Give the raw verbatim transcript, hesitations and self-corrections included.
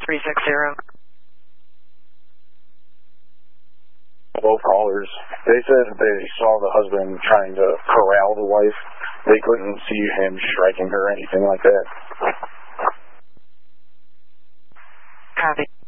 three six zero. Both callers, they said they saw the husband trying to corral the wife. They couldn't see him striking her or anything like that. Copy.